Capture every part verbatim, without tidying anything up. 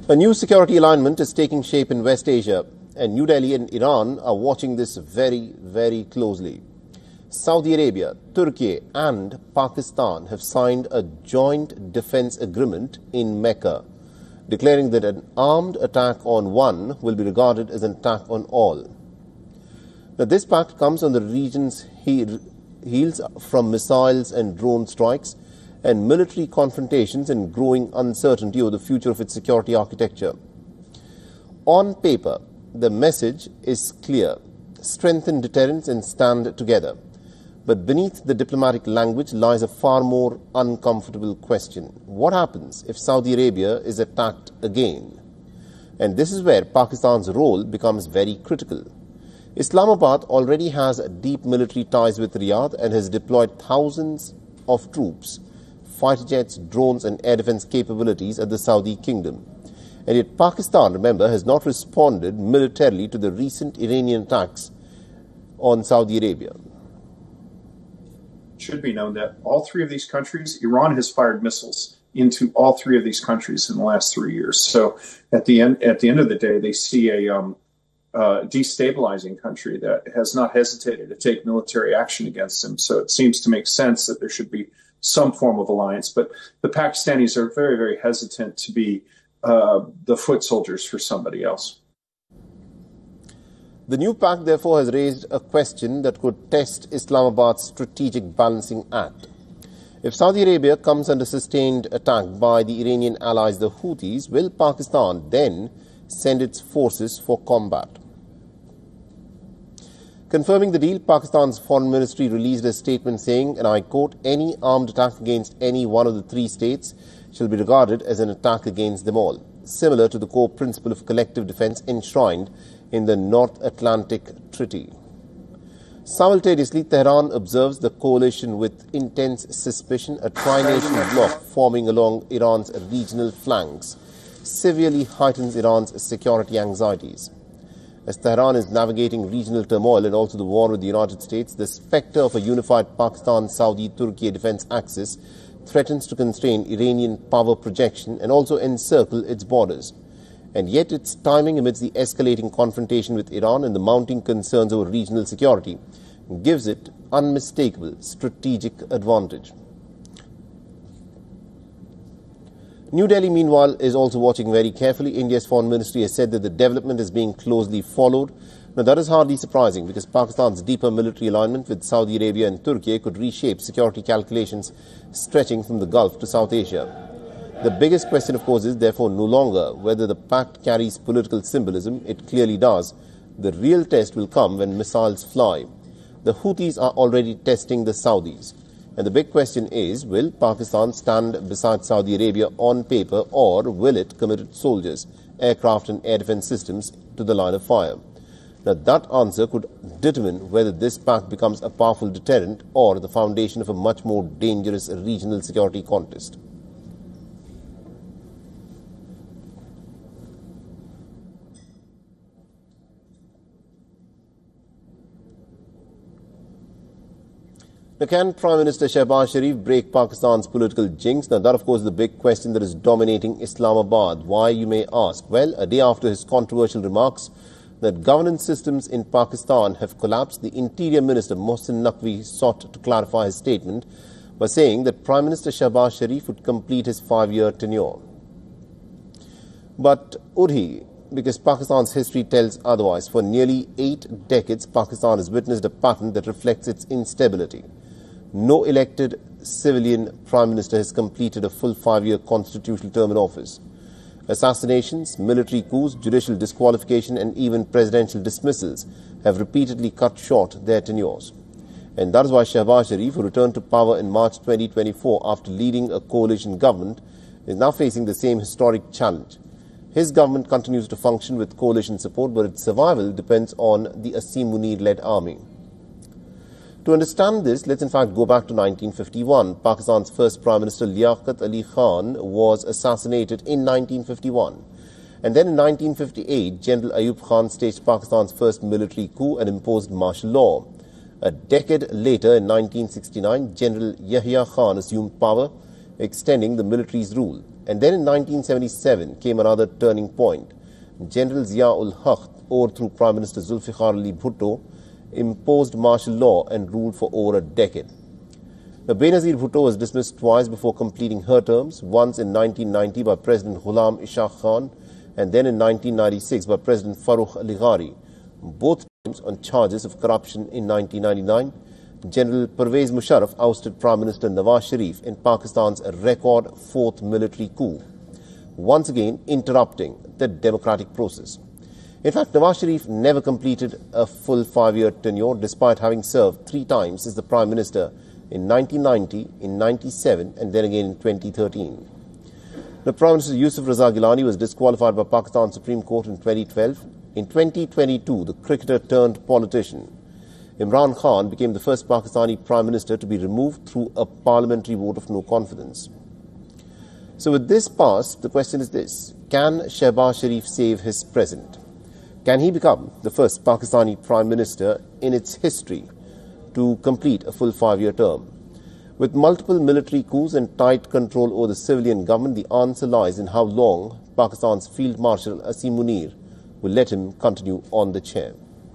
A new security alignment is taking shape in West Asia, and New Delhi and Iran are watching this very, very closely. Saudi Arabia, Turkey and Pakistan have signed a joint defense agreement in Mecca, declaring that an armed attack on one will be regarded as an attack on all. Now, this pact comes on the region's heel, heels from missiles and drone strikes and military confrontations and growing uncertainty over the future of its security architecture. On paper, the message is clear: strengthen deterrence and stand together. But beneath the diplomatic language lies a far more uncomfortable question. What happens if Saudi Arabia is attacked again? And this is where Pakistan's role becomes very critical. Islamabad already has deep military ties with Riyadh and has deployed thousands of troops, fighter jets, drones and air defense capabilities at the Saudi kingdom. And yet Pakistan, remember, has not responded militarily to the recent Iranian attacks on Saudi Arabia. It should be known that all three of these countries, Iran has fired missiles into all three of these countries in the last three years. So at the end, at the end of the day, they see a um, uh, destabilizing country that has not hesitated to take military action against them. So it seems to make sense that there should be some form of alliance. But the Pakistanis are very, very hesitant to be uh, the foot soldiers for somebody else. The new pact, therefore, has raised a question that could test Islamabad's strategic balancing act. If Saudi Arabia comes under sustained attack by the Iranian allies, the Houthis, will Pakistan then send its forces for combat? Confirming the deal, Pakistan's foreign ministry released a statement saying, and I quote, "Any armed attack against any one of the three states shall be regarded as an attack against them all," similar to the core principle of collective defense enshrined in the North Atlantic Treaty. Simultaneously, Tehran observes the coalition with intense suspicion, a tri-nation bloc forming along Iran's regional flanks severely heightens Iran's security anxieties. As Tehran is navigating regional turmoil and also the war with the United States, the spectre of a unified Pakistan-Saudi-Turkey defense axis threatens to constrain Iranian power projection and also encircle its borders. And yet its timing amidst the escalating confrontation with Iran and the mounting concerns over regional security gives it unmistakable strategic advantage. New Delhi, meanwhile, is also watching very carefully. India's foreign ministry has said that the development is being closely followed. Now, that is hardly surprising because Pakistan's deeper military alignment with Saudi Arabia and Turkey could reshape security calculations stretching from the Gulf to South Asia. The biggest question, of course, is therefore no longer whether the pact carries political symbolism. It clearly does. The real test will come when missiles fly. The Houthis are already testing the Saudis. And the big question is, will Pakistan stand beside Saudi Arabia on paper, or will it commit its soldiers, aircraft and air defense systems to the line of fire? Now, that answer could determine whether this pact becomes a powerful deterrent or the foundation of a much more dangerous regional security contest. Now, can Prime Minister Shehbaz Sharif break Pakistan's political jinx? Now, that, of course, is the big question that is dominating Islamabad. Why, you may ask? Well, a day after his controversial remarks that governance systems in Pakistan have collapsed, the Interior Minister Mohsin Naqvi sought to clarify his statement by saying that Prime Minister Shehbaz Sharif would complete his five-year tenure. But would he? Because Pakistan's history tells otherwise. For nearly eight decades, Pakistan has witnessed a pattern that reflects its instability. No elected civilian prime minister has completed a full five-year constitutional term in office. Assassinations, military coups, judicial disqualification and even presidential dismissals have repeatedly cut short their tenures. And that is why Shehbaz Sharif, who returned to power in March twenty twenty-four after leading a coalition government, is now facing the same historic challenge. His government continues to function with coalition support, but its survival depends on the Asim Munir-led army. To understand this, let's in fact go back to nineteen fifty-one. Pakistan's first Prime Minister Liaquat Ali Khan was assassinated in nineteen fifty-one. And then in nineteen fifty-eight, General Ayub Khan staged Pakistan's first military coup and imposed martial law. A decade later, in nineteen sixty-nine, General Yahya Khan assumed power, extending the military's rule. And then in nineteen seventy-seven came another turning point. General Zia-ul-Haq, overthrew Prime Minister Zulfikar Ali Bhutto, imposed martial law and ruled for over a decade. Now, Benazir Bhutto was dismissed twice before completing her terms, once in nineteen ninety by President Ghulam Ishaq Khan and then in nineteen ninety-six by President Farooq Ali Ghari, both times on charges of corruption. In nineteen ninety-nine, General Pervez Musharraf ousted Prime Minister Nawaz Sharif in Pakistan's record fourth military coup, once again interrupting the democratic process. In fact, Nawaz Sharif never completed a full five-year tenure, despite having served three times as the Prime Minister in nineteen ninety, in ninety-seven and then again in twenty thirteen. The Prime Minister Yusuf Raza Gilani was disqualified by Pakistan Supreme Court in twenty twelve. In twenty twenty-two, the cricketer turned politician Imran Khan became the first Pakistani Prime Minister to be removed through a parliamentary vote of no confidence. So with this past, the question is this: can Shehbaz Sharif save his present? Can he become the first Pakistani Prime Minister in its history to complete a full five-year term? With multiple military coups and tight control over the civilian government, the answer lies in how long Pakistan's Field Marshal Asim Munir will let him continue on the chair.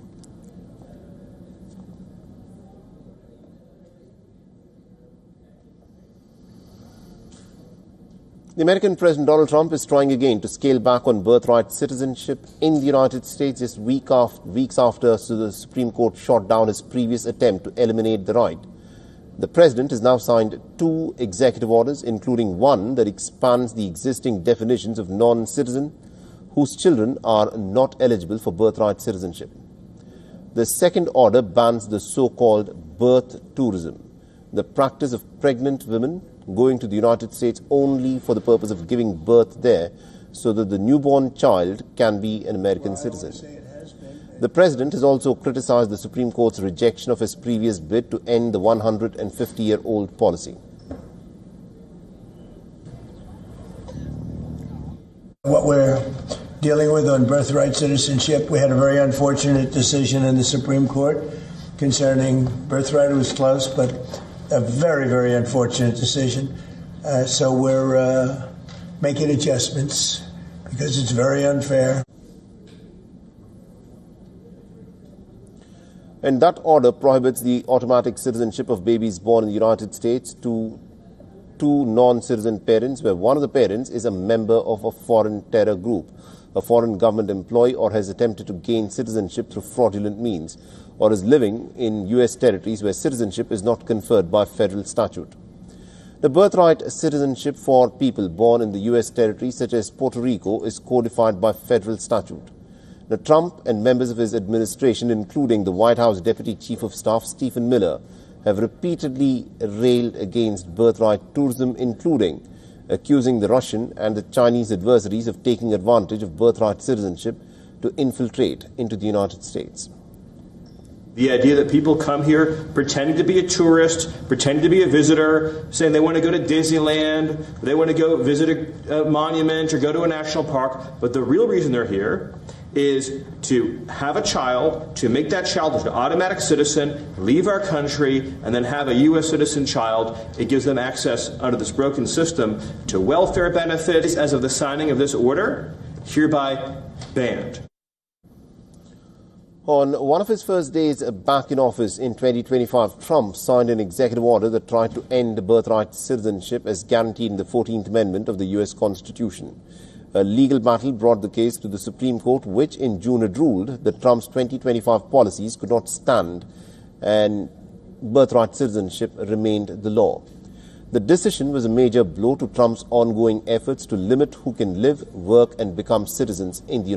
The American President Donald Trump is trying again to scale back on birthright citizenship in the United States just week after, weeks after so the Supreme Court shot down his previous attempt to eliminate the right. The President has now signed two executive orders, including one that expands the existing definitions of non-citizen whose children are not eligible for birthright citizenship. The second order bans the so-called birth tourism, the practice of pregnant women going to the United States only for the purpose of giving birth there so that the newborn child can be an American citizen. The President has also criticized the Supreme Court's rejection of his previous bid to end the one hundred fifty-year-old policy. What we're dealing with on birthright citizenship, we had a very unfortunate decision in the Supreme Court concerning birthright. It was close, but a very, very unfortunate decision. Uh, so we're uh, making adjustments because it's very unfair. And that order prohibits the automatic citizenship of babies born in the United States to two non-citizen parents, where one of the parents is a member of a foreign terror group, a foreign government employee, or has attempted to gain citizenship through fraudulent means, or is living in U S territories where citizenship is not conferred by federal statute. The birthright citizenship for people born in the U S territories such as Puerto Rico is codified by federal statute. Now, Trump and members of his administration, including the White House Deputy Chief of Staff Stephen Miller, have repeatedly railed against birthright tourism, including accusing the Russian and the Chinese adversaries of taking advantage of birthright citizenship to infiltrate into the United States. The idea that people come here pretending to be a tourist, pretending to be a visitor, saying they want to go to Disneyland, they want to go visit a, a monument or go to a national park, but the real reason they're here is to have a child, to make that child an automatic citizen, leave our country, and then have a U S citizen child. It gives them access under this broken system to welfare benefits. As of the signing of this order, hereby banned. On one of his first days back in office in twenty twenty-five, Trump signed an executive order that tried to end birthright citizenship as guaranteed in the fourteenth Amendment of the U S Constitution. A legal battle brought the case to the Supreme Court, which in June had ruled that Trump's twenty twenty-five policies could not stand and birthright citizenship remained the law. The decision was a major blow to Trump's ongoing efforts to limit who can live, work and become citizens in the